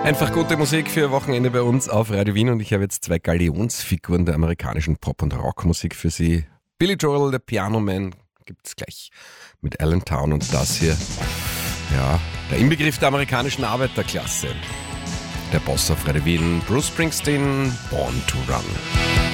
Einfach gute Musik für Wochenende bei uns auf Radio Wien und ich habe jetzt zwei Galionsfiguren der amerikanischen Pop- und Rockmusik für Sie. Billy Joel, der Piano Man, gibt's gleich mit Allentown und das hier, ja, der Inbegriff der amerikanischen Arbeiterklasse. Der Boss auf Radio Wien, Bruce Springsteen, Born to Run.